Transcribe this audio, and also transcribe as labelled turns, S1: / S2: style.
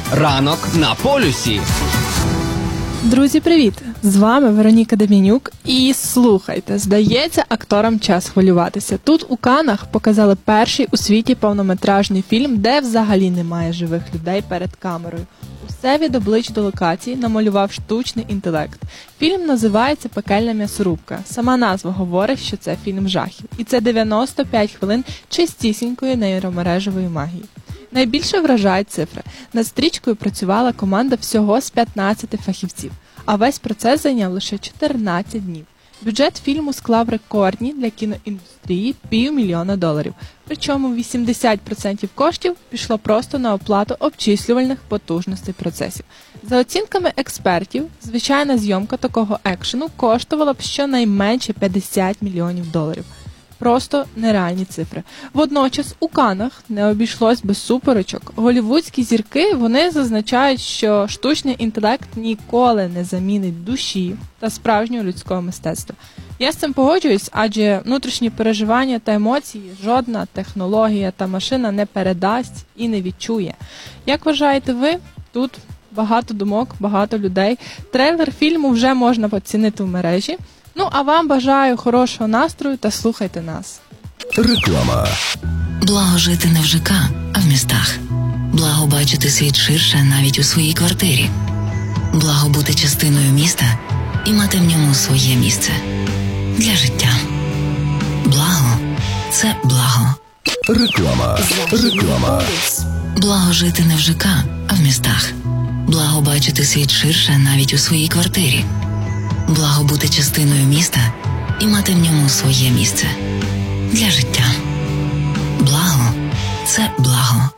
S1: Ранок на полюсі.
S2: Друзі, привіт! З вами Вероніка Дем'янюк. І слухайте, здається, акторам час хвилюватися. Тут у Каннах показали перший у світі повнометражний фільм, де взагалі немає живих людей перед камерою. Усе від облич до локацій намалював штучний інтелект. Фільм називається «Пекельна м'ясорубка». Сама назва говорить, що це фільм жахів. І це 95 хвилин чистісінької нейромережевої магії. Найбільше вражають цифри. Над стрічкою працювала команда всього з 15 фахівців, а весь процес зайняв лише 14 днів. Бюджет фільму склав рекордні для кіноіндустрії $500 000. Причому 80% коштів пішло просто на оплату обчислювальних потужностей процесів. За оцінками експертів, звичайна зйомка такого екшену коштувала б щонайменше $50 мільйонів. Просто нереальні цифри. Водночас у Каннах не обійшлось без суперечок. Голлівудські зірки, вони зазначають, що штучний інтелект ніколи не замінить душі та справжнього людського мистецтва. Я з цим погоджуюсь, адже внутрішні переживання та емоції жодна технологія та машина не передасть і не відчує. Як вважаєте ви? Тут багато думок, багато людей. Трейлер фільму вже можна оцінити в мережі. Ну, а вам бажаю хорошого настрою та слухайте нас.
S1: Реклама.
S3: Благо жити не в ЖК, а в містах. Благо бачити світ ширше навіть у своїй квартирі. Благо бути частиною міста і мати в ньому своє місце. Для життя. Благо – це благо.
S1: Реклама.
S3: Благо жити не в ЖК, а в містах. Благо бачити світ ширше навіть у своїй квартирі. Благо бути частиною міста і мати в ньому своє місце. Для життя. Благо – це благо.